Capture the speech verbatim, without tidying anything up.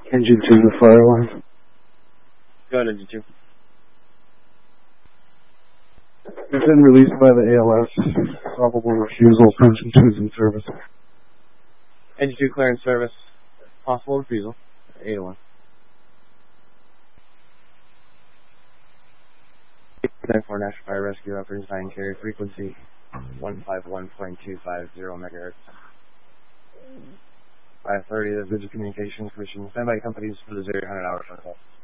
Engine two, the fire alarm. Go ahead, engine two. It's been released by the A L S. Probable refusal. Engine two is in service. Engine two clear in service. Possible refusal. eight oh one. nine four National Fire Rescue Operations nine carrier frequency one five one point two five zero megahertz. By authority of the Digital Communications Commission, standby companies for the zero one hundred hour phone call.